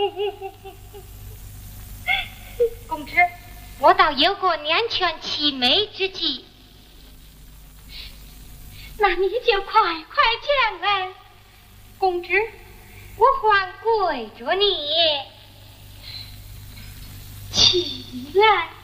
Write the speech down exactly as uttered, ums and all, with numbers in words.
公子，我倒有个两全其美之计。 那你就快快讲来。 公子，我还跪着你。 起来。